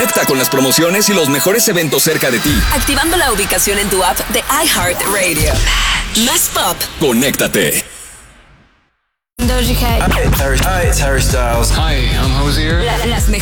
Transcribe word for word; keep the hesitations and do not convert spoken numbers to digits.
Conecta con las promociones y los mejores eventos cerca de ti. Activando la ubicación en tu app de iHeartRadio. Más pop. Conéctate. Doja Cat. Hi, it's Harry, hi, it's Harry Styles. Hi, I'm Hosier. La- las